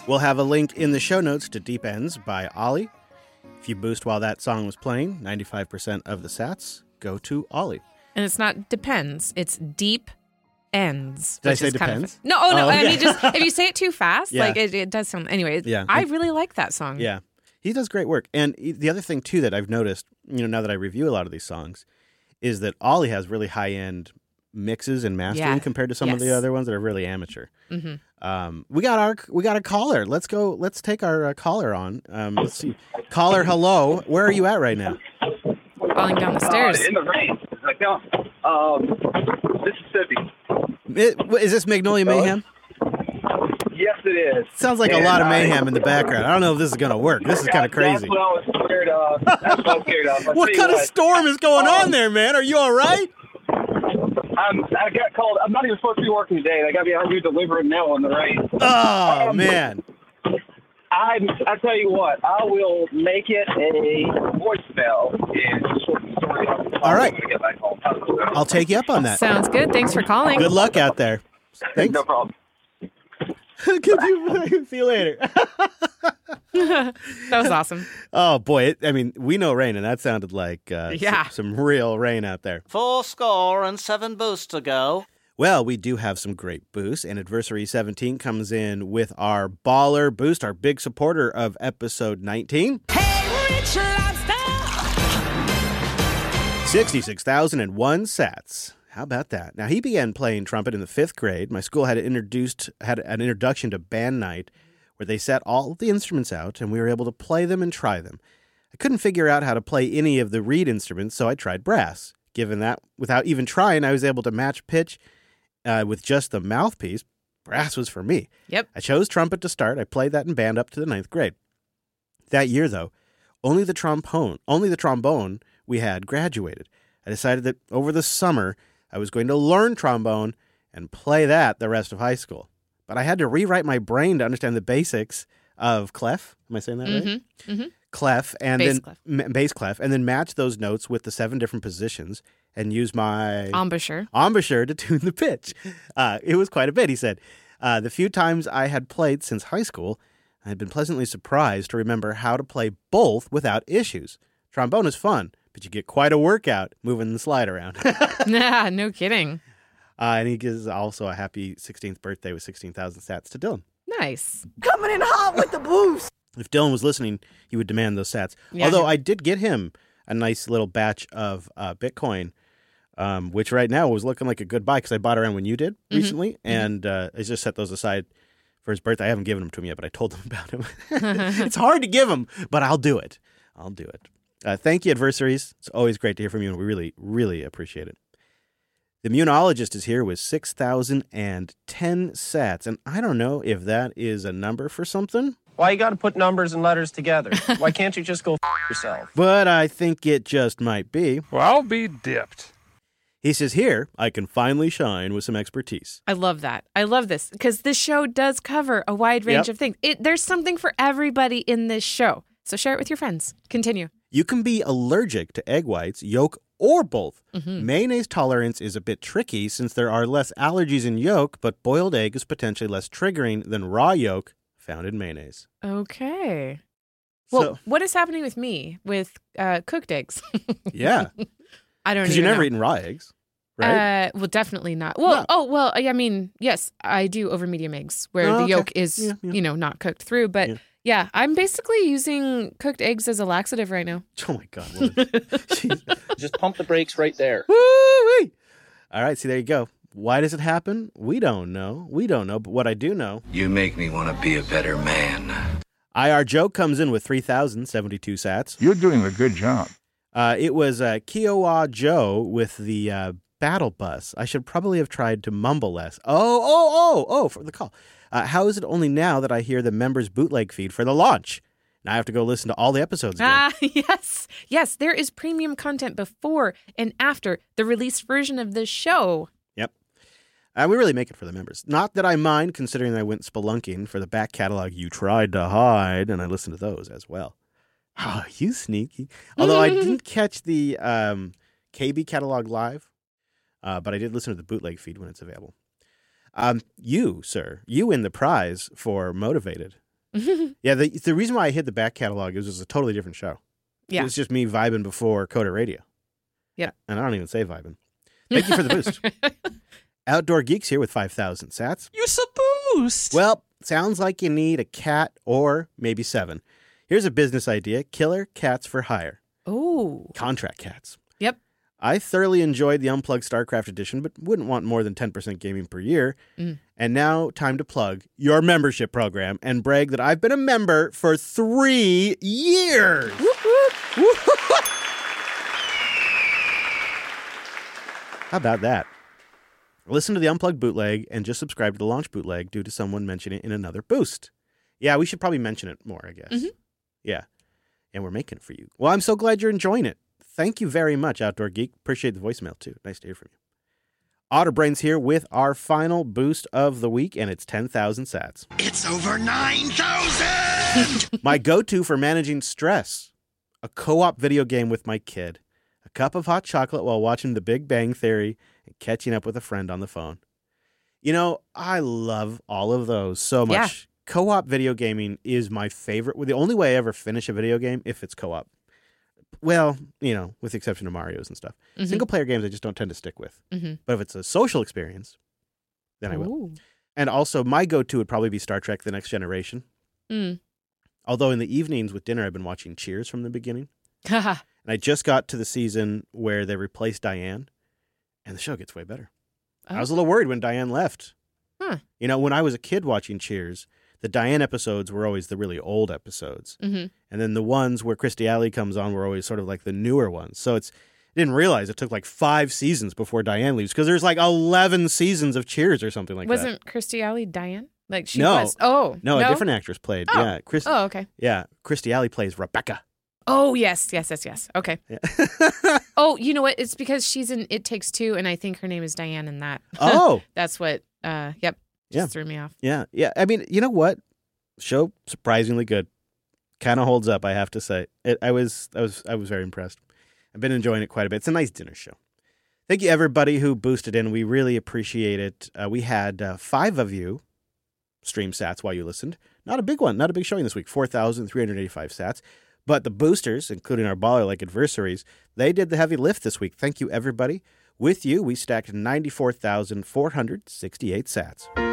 We'll have a link in the show notes to Deep Ends by Ollie. If you boost while that song was playing, 95% of the sats go to Ollie. And it's not depends, it's Deep Ends. Did I say depends? No, I mean, just if you say it too fast, Yeah. like it does sound. Anyway, Yeah. I really like that song. Yeah. He does great work. And the other thing, too, that I've noticed, now that I review a lot of these songs, is that Ollie has really high-end mixes and mastering compared to some of the other ones that are really amateur. Mm-hmm. We got a caller. Let's take our caller on. Let's see. Caller, hello. Where are you at right now? Falling down the stairs. In the rain. Mississippi. Is this Magnolia Mayhem? Yes, it is. Sounds like a lot of mayhem in the background. I don't know if this is going to work. This is kind of crazy. That's what I was scared of. That's what I was scared of. What kind of storm is going on there, man? Are you all right? I got called. I'm not even supposed to be working today. They got me out here delivering mail in the rain. Oh, man. I tell you what, I will make it a voicemail and short story. All right. I'm gonna get back home. I'll take you up on that. Sounds good. Thanks for calling. Good luck out there. Thanks. No problem. Could you see you later? That was awesome. Oh, boy. We know rain, and that sounded like some real rain out there. 4-7 boosts to go. Well, we do have some great boosts, and Adversary 17 comes in with our baller boost, our big supporter of episode 19. Hey, Rich Lobster! 66,001 sats. How about that? Now, he began playing trumpet in the 5th grade. My school had an introduction to band night where they set all of the instruments out, and we were able to play them and try them. I couldn't figure out how to play any of the reed instruments, so I tried brass. Given that, without even trying, I was able to match pitch with just the mouthpiece. Brass was for me. Yep. I chose trumpet to start. I played that in band up to the 9th grade. That year, though, only the trombone we had graduated. I decided that over the summer, I was going to learn trombone and play that the rest of high school. But I had to rewrite my brain to understand the basics of clef. Am I saying that right? Mm-hmm. Clef and bass then bass clef, and then match those notes with the 7 different positions and use my embouchure to tune the pitch. It was quite a bit, he said. The few times I had played since high school, I had been pleasantly surprised to remember how to play both without issues. Trombone is fun, but you get quite a workout moving the slide around. Nah, no kidding. And he gives also a happy 16th birthday with 16,000 sats to Dylan. Nice. Coming in hot with the boost. If Dylan was listening, he would demand those sats. Yeah. Although I did get him a nice little batch of Bitcoin, which right now was looking like a good buy because I bought around when you did recently. And I just set those aside for his birthday. I haven't given them to him yet, but I told him about him. It's hard to give him, but I'll do it. Thank you, Adversaries. It's always great to hear from you, and we really, really appreciate it. The Immunologist is here with 6,010 sats, and I don't know if that is a number for something. Why you gotta put numbers and letters together? Why can't you just go yourself? But I think it just might be. Well, I'll be dipped. He says, here, I can finally shine with some expertise. I love that. I love this because this show does cover a wide range of things. There's something for everybody in this show. So share it with your friends. Continue. You can be allergic to egg whites, yolk, or both. Mayonnaise tolerance is a bit tricky since there are less allergies in yolk, but boiled egg is potentially less triggering than raw yolk found in mayonnaise. Okay. Well, what is happening with me with cooked eggs? Yeah. I don't know. Because you've never eaten raw eggs, right? Well, definitely not. Well, yes, I do over medium eggs where the yolk is, not cooked through. But yeah, I'm basically using cooked eggs as a laxative right now. Oh, my God. Jeez. Just pump the brakes right there. Woo-wee. All right, see, there you go. Why does it happen? We don't know. But what I do know... You make me want to be a better man. IR Joe comes in with 3,072 sats. You're doing a good job. It was Kiowa Joe with the battle bus. I should probably have tried to mumble less. Oh, for the call. How is it only now that I hear the members' bootleg feed for the launch? Now I have to go listen to all the episodes again. Yes. There is premium content before and after the released version of this show. Yep. We really make it for the members. Not that I mind, considering I went spelunking for the back catalog you tried to hide, and I listened to those as well. Oh, you sneaky. Although I didn't catch the KB catalog live, but I did listen to the bootleg feed when it's available. You, sir, you win the prize for Motivated. Yeah, the reason why I hid the back catalog is it was a totally different show. Yeah. It was just me vibing before Coda Radio. Yeah. And I don't even say vibing. Thank you for the boost. Outdoor Geeks here with 5,000 sats. You a boost. Well, sounds like you need a cat or maybe 7. Here's a business idea. Killer cats for hire. Oh. Contract cats. Yep. I thoroughly enjoyed the Unplugged StarCraft edition, but wouldn't want more than 10% gaming per year. And now, time to plug your membership program and brag that I've been a member for 3 years. Whoop, whoop. Whoop. How about that? Listen to the Unplugged bootleg and just subscribe to the launch bootleg due to someone mentioning it in another boost. Yeah, we should probably mention it more, I guess. Yeah. And we're making it for you. Well, I'm so glad you're enjoying it. Thank you very much, Outdoor Geek. Appreciate the voicemail, too. Nice to hear from you. Otterbrains here with our final boost of the week, and it's 10,000 sats. It's over 9,000! My go-to for managing stress. A co-op video game with my kid. A cup of hot chocolate while watching The Big Bang Theory and catching up with a friend on the phone. You know, I love all of those so much. Yeah. Co-op video gaming is my favorite. The only way I ever finish a video game, if it's co-op. Well, you know, with the exception of Mario's and stuff. Single-player games I just don't tend to stick with. But if it's a social experience, then I will. Ooh. And also, my go-to would probably be Star Trek The Next Generation. Although in the evenings with dinner, I've been watching Cheers from the beginning. And I just got to the season where they replaced Diane, and the show gets way better. I was a little worried when Diane left. You know, when I was a kid watching Cheers, the Diane episodes were always the really old episodes. And then the ones where Kirstie Alley comes on were always sort of like the newer ones. So I didn't realize it took like 5 seasons before Diane leaves because there's like 11 seasons of Cheers or something like that. Wasn't Kirstie Alley Diane? Like she No. was? Oh. No, a different actress played. Oh. Yeah, Oh, okay. Yeah, Kirstie Alley plays Rebecca. Oh, yes. Okay. Yeah. Oh, you know what? It's because she's in It Takes Two, and I think her name is Diane in that. Oh. That's what, yep. Just threw me off. Yeah. I mean, you know what? Show surprisingly good. Kind of holds up, I have to say. I was very impressed. I've been enjoying it quite a bit. It's a nice dinner show. Thank you, everybody who boosted in. We really appreciate it. We had 5 of you stream sats while you listened. Not a big one. Not a big showing this week. 4,385 sats. But the boosters, including our baller-like adversaries, they did the heavy lift this week. Thank you, everybody. With you, we stacked 94,468 sats.